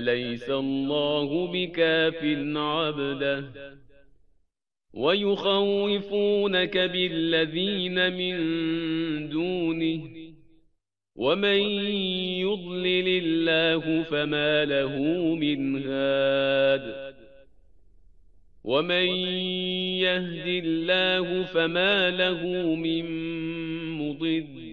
أليس الله بكاف عبده ويخوفونك بالذين من دونه ومن يضلل الله فما له من هاد ومن يهد الله فما له من مضل